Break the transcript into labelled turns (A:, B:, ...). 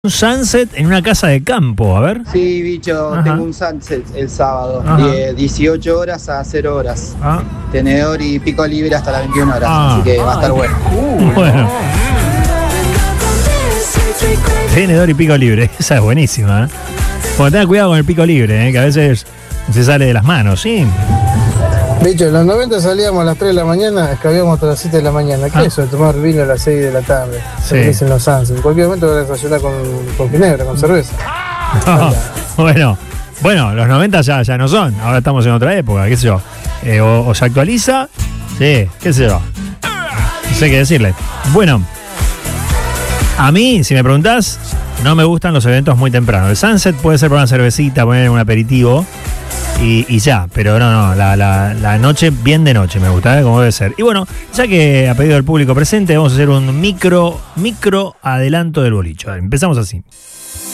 A: Un sunset en una casa de campo, a ver.
B: Sí, bicho,
A: Ajá.
B: tengo un sunset el sábado,
A: Ajá.
B: de 18 horas a 0 horas.
A: Ah,
B: Tenedor y pico libre hasta las 21 horas,
A: Ah.
B: así que va a estar bueno.
A: bueno. Tenedor y pico libre, esa es buenísima. Bueno, tenga cuidado con el pico libre, que a veces se sale de las manos, ¿sí?
C: Bicho, en los 90 salíamos a las 3 de la mañana, escabíamos hasta las 7 de la mañana. ¿Qué
A: Ah.
C: es eso de tomar vino a las 6 de la tarde?
A: Sí.
C: Se dicen los Sans. En cualquier momento van a desayunar con ginebra, con cerveza.
A: Bueno, los 90 ya no son. Ahora estamos en otra época, qué sé yo. O se actualiza, sí, qué sé yo. No sé qué decirle. Bueno, a mí, si me preguntás, no me gustan los eventos muy temprano. El sunset puede ser para una cervecita, poner un aperitivo y ya, pero no, la noche, bien de noche me gusta, como debe ser. Y bueno, ya que a pedido del público presente, vamos a hacer un micro adelanto del bolicho. A ver, empezamos así.